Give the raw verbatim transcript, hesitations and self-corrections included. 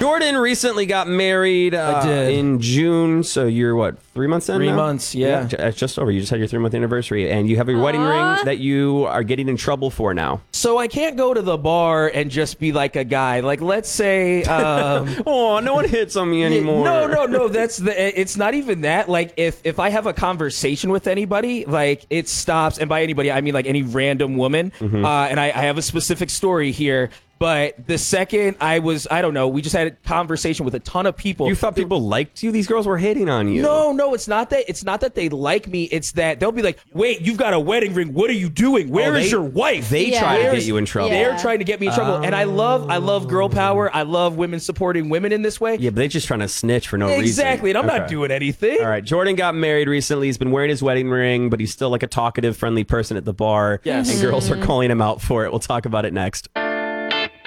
Jordan recently got married uh, I did. in June, so you're what, three months in Three now? months, yeah. yeah. It's just over. You just had your three-month anniversary, and you have a wedding ring that you are getting in trouble for now. So I can't go to the bar and just be like a guy. Like, let's say... Um, oh, no one hits on me anymore. No, no, no. That's the. It's not even that. Like, if if I have a conversation with anybody, like, it stops. And by anybody, I mean, like, any random woman. Mm-hmm. uh, and I, I have a specific story here. But the second I was, I don't know, we just had a conversation with a ton of people. You thought people liked you? These girls were hating on you. No, no, it's not that. It's not that they like me. It's that they'll be like, wait, you've got a wedding ring. What are you doing? Where oh, is they, your wife? They yeah. try to Where's, get you in trouble. Yeah. They're trying to get me in trouble. Oh. And I love, I love girl power. I love women supporting women in this way. Yeah, but they're just trying to snitch for no exactly. reason. Exactly. And I'm okay. not doing anything. All right. Jordan got married recently. He's been wearing his wedding ring, but he's still like a talkative, friendly person at the bar. Yes. And girls are calling him out for it. We'll talk about it next.